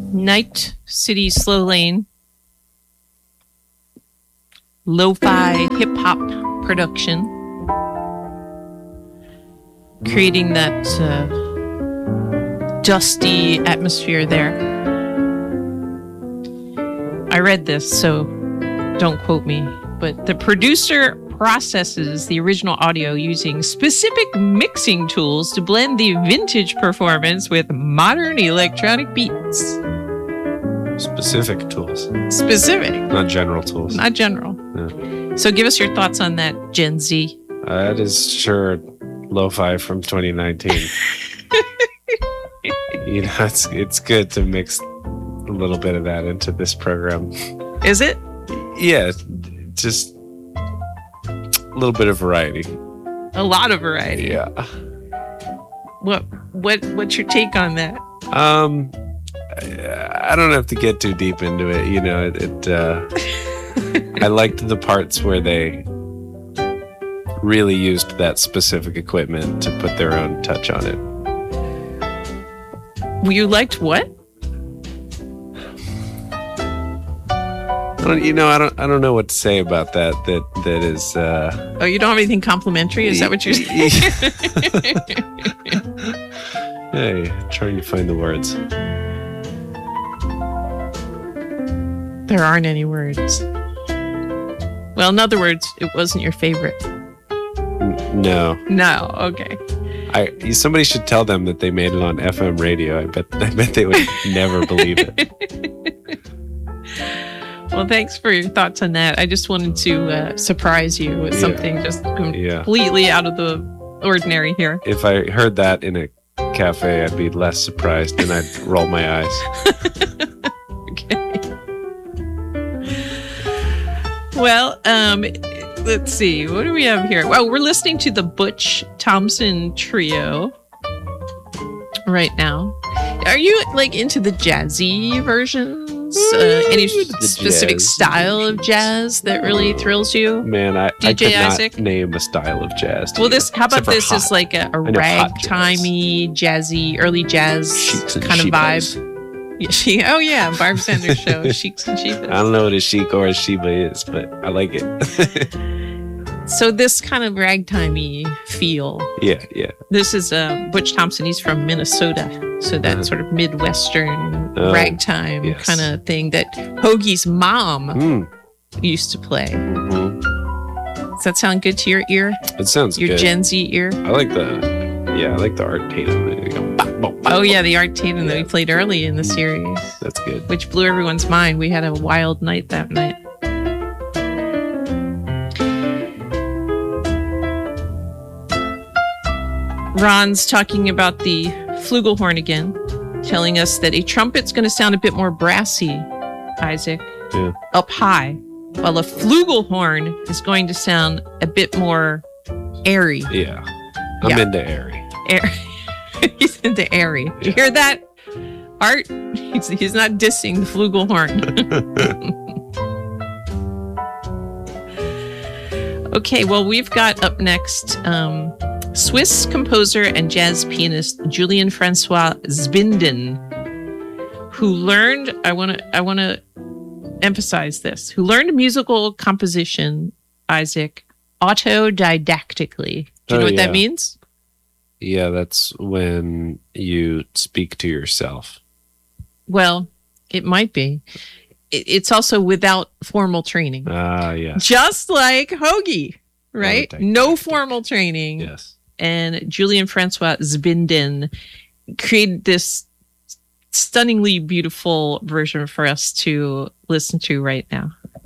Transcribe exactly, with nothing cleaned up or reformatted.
Night City Slow Lane. Lo-fi hip-hop production. Creating that uh, dusty atmosphere there. I read this, so don't quote me. But the producer processes the original audio using specific mixing tools to blend the vintage performance with modern electronic beats. Specific tools. Specific. Not general tools. Not general. Yeah. So give us your thoughts on that, Gen Z. Uh, that is sure lo-fi from twenty nineteen. You know, it's it's good to mix a little bit of that into this program. Is it? Yeah, just a little bit of variety. A lot of variety. Yeah. What what what's your take on that? Um, I don't have to get too deep into it. You know, it. it uh, I liked the parts where they really used that specific equipment to put their own touch on it. You liked what? I don't, you know, I don't. I don't know what to say about that. That that is. Uh, oh, you don't have anything complimentary? Is that what you're saying? Hey, trying to find the words. There aren't any words. Well, in other words, it wasn't your favorite. N- no. No. Okay. I. Somebody should tell them that they made it on F M radio. I bet. I bet they would never believe it. Well, thanks for your thoughts on that. I just wanted to uh, surprise you with Yeah. something just completely Yeah. out of the ordinary here. If I heard that in a cafe, I'd be less surprised and I'd roll my eyes. Okay. Well, um, let's see. What do we have here? Well, we're listening to the Butch Thompson Trio right now. Are you like into the jazzy versions? Uh, any The specific jazz. style of jazz that really thrills you? Man, I, D J I could Isaac? not name a style of jazz. to Well, you, this. How about except for this? hot. Is like a, a I know hot jazz. ragtimey, jazzy, early jazz Sheiks and kind of Shebas. vibe. Yeah, she, oh yeah, Barb Sanders show, Sheiks and Shebas. I don't know what a chic or a Sheba is, but I like it. So this kind of ragtimey feel. yeah, yeah. This is uh, Butch Thompson. He's from Minnesota, so that Uh-huh. sort of Midwestern Oh, ragtime yes. kind of thing that Hoagie's mom Mm. used to play. hmm Does that sound good to your ear? It sounds Your good. Gen Z ear? I like the, yeah, I like the Art Tatum. You go, bop, bop, bop, Oh yeah, bop. the Art Tatum that we Yeah. played early in the Mm. series, That's good. which blew everyone's mind. We had a wild night that night. Ron's talking about the flugelhorn again, telling us that a trumpet's going to sound a bit more brassy, Isaac, Yeah. up high, while a flugelhorn is going to sound a bit more airy. Yeah. I'm Yeah. into airy. Air- he's into airy. Did you Yeah. hear that? Art, he's, he's not dissing the flugelhorn. Okay, well, we've got up next um, Swiss composer and jazz pianist Julian Francois Zbinden, who learned, I want to I want to emphasize this, who learned musical composition, Isaac, autodidactically. Do you Oh, know what yeah. that means? Yeah, that's when you speak to yourself. Well, it might be. It, it's also without formal training. Ah, yes. Just like Hoagie, right? Autodidactic. No formal training. Yes. And Julian Francois Zbinden created this stunningly beautiful version for us to listen to right now.